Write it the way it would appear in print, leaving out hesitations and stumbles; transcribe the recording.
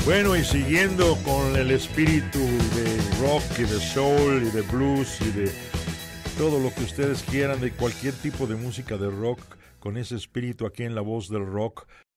Bueno, y siguiendo con el espíritu de rock y de soul y de blues y de todo lo que ustedes quieran, de cualquier tipo de música de rock, con ese espíritu aquí en La Voz del Rock,